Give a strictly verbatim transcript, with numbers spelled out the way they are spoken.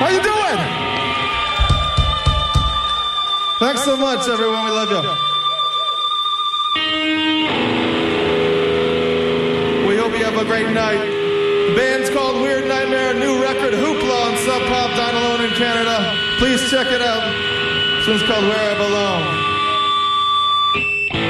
How you doing? Thanks so much, everyone. We love you. We hope you have a great night. The band's called Weird Nightmare, new record, Hoopla on Sub Pop, down alone in Canada. Please check it out. This one's called Where I Belong.